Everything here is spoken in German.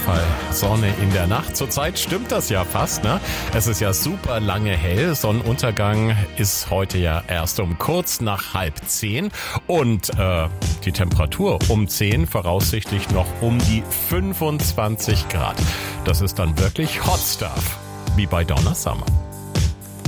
Fall Sonne in der Nacht. Zurzeit stimmt das ja fast, ne? Es ist ja super lange hell. Sonnenuntergang ist heute ja erst um kurz nach 9:30 und die Temperatur um 10 voraussichtlich noch um die 25 Grad. Das ist dann wirklich Hot Stuff, wie bei Donna Summer.